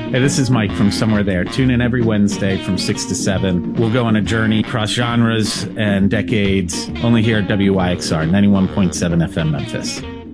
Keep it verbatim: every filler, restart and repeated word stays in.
Hey, this is Mike from Somewhere There. Tune in every Wednesday from six to seven. We'll go on a journey across genres and decades, only here at W Y X R, ninety-one point seven F M Memphis.